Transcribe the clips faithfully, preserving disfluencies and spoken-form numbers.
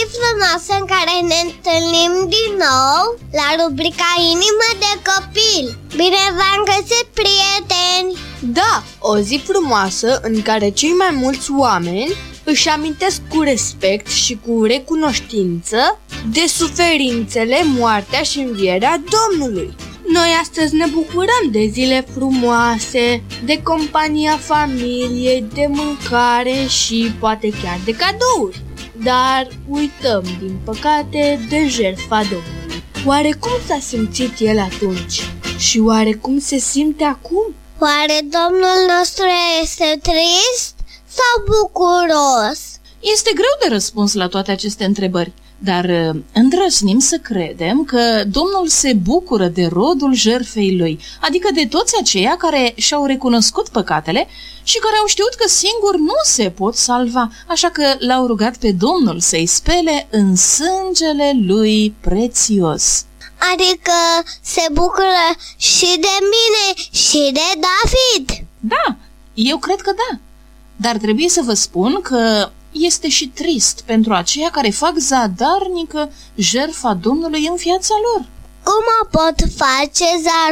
frumoasă în care ne întâlnim din nou la rubrica Inimă de copil. Bine v-am găsit, prieteni! Da, o zi frumoasă în care cei mai mulți oameni își amintesc cu respect și cu recunoștință de suferințele, moartea și învierea Domnului. Noi astăzi ne bucurăm de zile frumoase, de compania familiei, de mâncare și poate chiar de cadouri. Dar uităm, din păcate, de jertfa Domnului. Oare cum s-a simțit El atunci? Și oare cum se simte acum? Oare Domnul nostru este trist sau bucuros? Este greu de răspuns la toate aceste întrebări, dar îndrăznim să credem că Domnul se bucură de rodul jertfei Lui, adică de toți aceia care și-au recunoscut păcatele și care au știut că singuri nu se pot salva, așa că L-au rugat pe Domnul să-i spele în sângele Lui prețios. Adică se bucură și de mine și de David? Da, eu cred că da. Dar trebuie să vă spun că este și trist pentru aceia care fac zadarnică jertfa Domnului în viața lor. Cum o pot face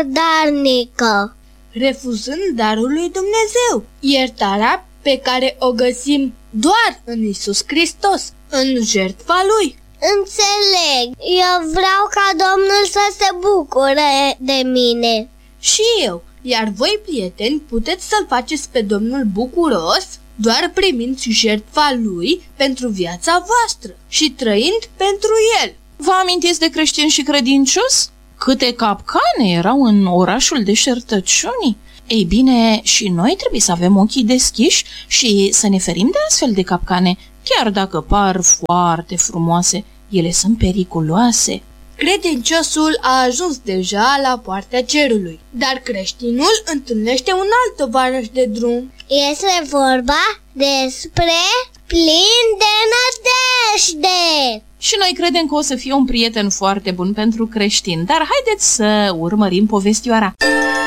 zadarnică? Refuzând darul lui Dumnezeu, iertarea pe care o găsim doar în Iisus Hristos, în jertfa Lui. Înțeleg, eu vreau ca Domnul să se bucure de mine. Și eu, iar voi, prieteni, puteți să-L faceți pe Domnul bucuros doar primind jertfa Lui pentru viața voastră și trăind pentru El. Vă amintiți de creștini și credincioși? Câte capcane erau în orașul deșertăciunii? Ei bine, și noi trebuie să avem ochii deschiși și să ne ferim de astfel de capcane, chiar dacă par foarte frumoase, ele sunt periculoase. Credinciosul a ajuns deja la poarta cerului, dar creștinul întâlnește un alt tovarăș de drum. Este vorba despre plin de nădejde. Și noi credem că o să fie un prieten foarte bun pentru creștini, dar haideți să urmărim povestioara.